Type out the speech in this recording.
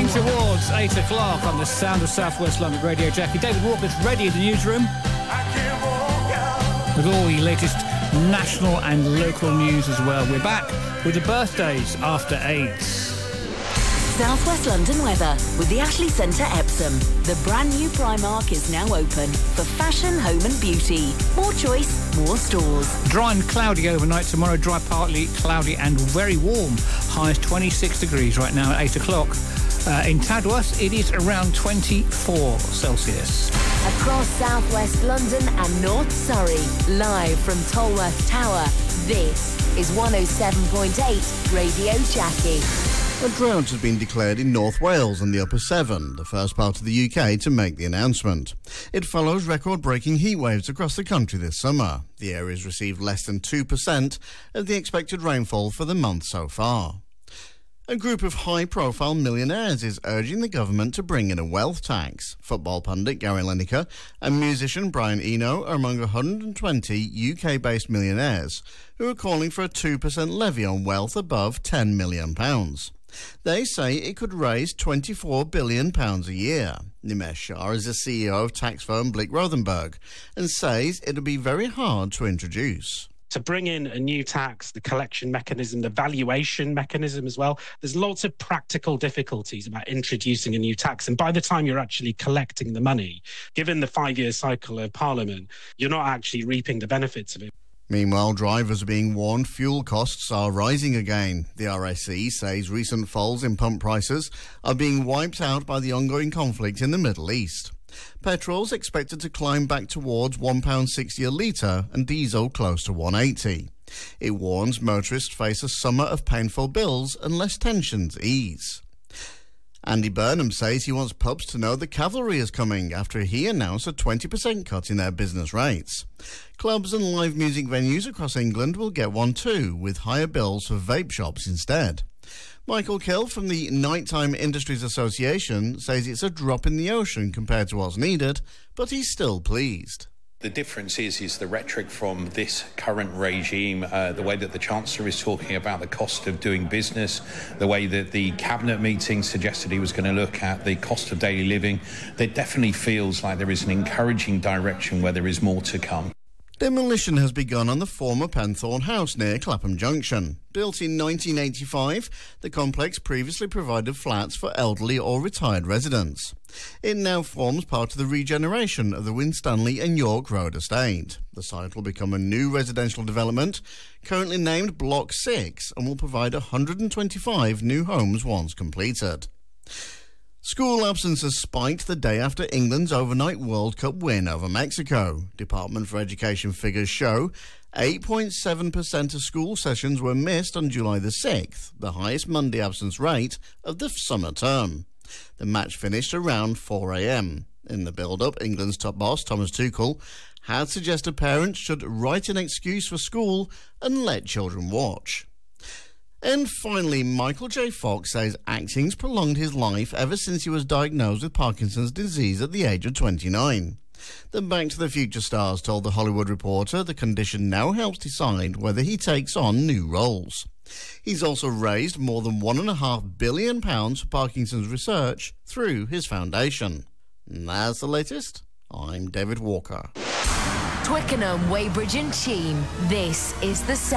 Towards 8 o'clock on the Sound of South West London Radio. Jackie, David Walker's ready in the newsroom with all the latest national and local news as well. We're back with the birthdays after 8. South West London weather with the Ashley Centre Epsom. The brand new Primark is now open for fashion, home and beauty. More choice, more stores. Dry and cloudy overnight tomorrow. Dry, partly cloudy and very warm. Highs 26 degrees right now at 8 o'clock. In Tadworth, it is around 24 Celsius. Across South West London and North Surrey, live from Tolworth Tower, this is 107.8 Radio Jackie. A drought has been declared in North Wales and the Upper Severn, the first part of the UK to make the announcement. It follows record-breaking heatwaves across the country this summer. The area has received less than 2% of the expected rainfall for the month so far. A group of high-profile millionaires is urging the government to bring in a wealth tax. Football pundit Gary Lineker and musician Brian Eno are among 120 UK-based millionaires who are calling for a 2% levy on wealth above £10 million. They say it could raise £24 billion a year. Nimesh Shah is the CEO of tax firm Blick Rothenberg and says it would be very hard to introduce. To bring in a new tax, the collection mechanism, the valuation mechanism as well, there's lots of practical difficulties about introducing a new tax. And by the time you're actually collecting the money, given the 5-year cycle of Parliament, you're not actually reaping the benefits of it. Meanwhile, drivers are being warned fuel costs are rising again. The RSC says recent falls in pump prices are being wiped out by the ongoing conflict in the Middle East. Petrol's expected to climb back towards £1.60 a litre and diesel close to £1.80. It warns motorists face a summer of painful bills unless tensions ease. Andy Burnham says he wants pubs to know the cavalry is coming after he announced a 20% cut in their business rates. Clubs and live music venues across England will get one too, with higher bills for vape shops instead. Michael Kill from the Nighttime Industries Association says it's a drop in the ocean compared to what's needed, but he's still pleased. The difference is the rhetoric from this current regime, the way that the Chancellor is talking about the cost of doing business, the way that the Cabinet meeting suggested he was going to look at the cost of daily living. There definitely feels like there is an encouraging direction where there is more to come. Demolition has begun on the former Penthorne House near Clapham Junction. Built in 1985, the complex previously provided flats for elderly or retired residents. It now forms part of the regeneration of the Winstanley and York Road estate. The site will become a new residential development, currently named Block 6, and will provide 125 new homes once completed. School absences spiked the day after England's overnight World Cup win over Mexico. Department for Education figures show 8.7% of school sessions were missed on July the 6th, the highest Monday absence rate of the summer term. The match finished around 4 a.m. In the build-up, England's top boss, Thomas Tuchel, had suggested parents should write an excuse for school and let children watch. And finally, Michael J. Fox says acting's prolonged his life ever since he was diagnosed with Parkinson's disease at the age of 29. The Back to the Future stars told The Hollywood Reporter the condition now helps decide whether he takes on new roles. He's also raised more than £1.5 billion for Parkinson's research through his foundation. And that's the latest. I'm David Walker. Twickenham, Weybridge and Cheam. This is the